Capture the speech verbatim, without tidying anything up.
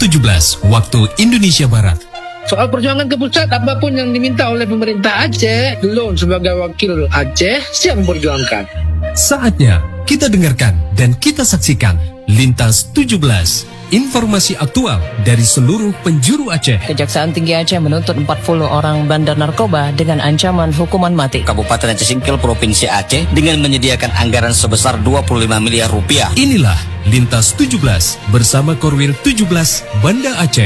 tujuh belas waktu Indonesia Barat. Soal perjuangan ke pusat, apapun yang diminta oleh pemerintah Aceh, Lon sebagai wakil Aceh siap memperjuangkan. Saatnya kita dengarkan dan kita saksikan Lintas tujuh belas. Informasi aktual dari seluruh penjuru Aceh. Kejaksaan Tinggi Aceh menuntut empat puluh orang bandar narkoba dengan ancaman hukuman mati. Kabupaten Aceh Singkil Provinsi Aceh dengan menyediakan anggaran sebesar dua puluh lima miliar rupiah. Inilah Lintas tujuh belas bersama Korwil tujuh belas Banda Aceh.